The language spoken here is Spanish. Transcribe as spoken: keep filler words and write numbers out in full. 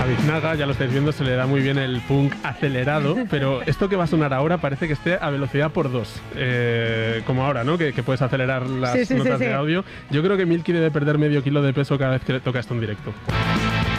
A Biznaga, ya lo estáis viendo, se le da muy bien el punk acelerado, pero esto que va a sonar ahora parece que esté a velocidad por dos, eh, como ahora, ¿no? Que, que puedes acelerar las sí, sí, notas sí, de sí. audio. Yo creo que Milky debe perder medio kilo de peso cada vez que le toca esto en directo.